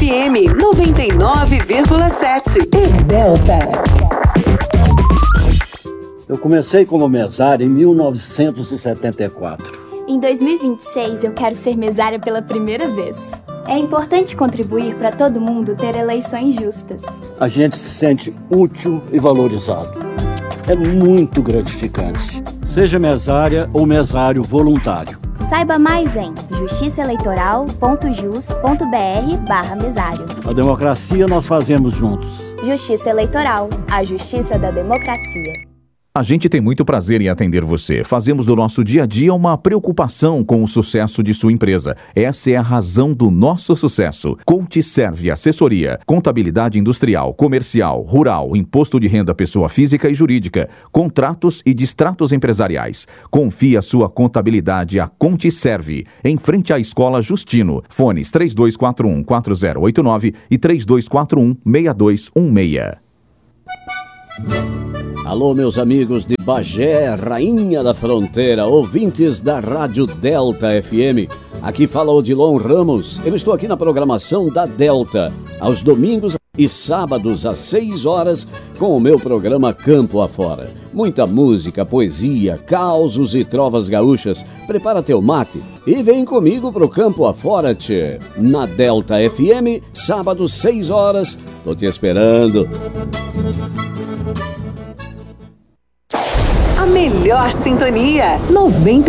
FM 99,7 e Delta. Eu comecei como mesário em 1974. Em 2026, eu quero ser mesária pela primeira vez. É importante contribuir para todo mundo ter eleições justas. A gente se sente útil e valorizado. É muito gratificante. Seja mesária ou mesário voluntário. Saiba mais em justiçaeleitoral.jus.br/mesário. A democracia nós fazemos juntos. Justiça Eleitoral, a justiça da democracia. A gente tem muito prazer em atender você. Fazemos do nosso dia a dia uma preocupação com o sucesso de sua empresa. Essa é a razão do nosso sucesso. ContiServe Assessoria, contabilidade industrial, comercial, rural, imposto de renda pessoa física e jurídica, contratos e distratos empresariais. Confie a sua contabilidade a ContiServe, em frente à Escola Justino. Fones 3241-4089 e 3241-6216. Alô, meus amigos de Bagé, Rainha da Fronteira, ouvintes da Rádio Delta FM. Aqui fala Odilon Ramos. Eu estou aqui na programação da Delta, aos domingos e sábados às 6 horas, com o meu programa Campo Afora. Muita música, poesia, causos e trovas gaúchas. Prepara teu mate e vem comigo pro Campo Afora, tchê. Na Delta FM, sábado 6 horas. Tô te esperando. A melhor sintonia, 90